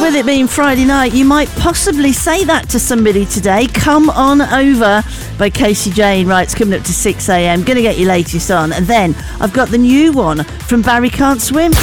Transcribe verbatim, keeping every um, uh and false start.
with it being Friday night, you might possibly say that to somebody today. Come on over by Casey Jane. Right, it's coming up to six a.m. Gonna get your latest on. And then I've got the new one from Barry Can't Swim.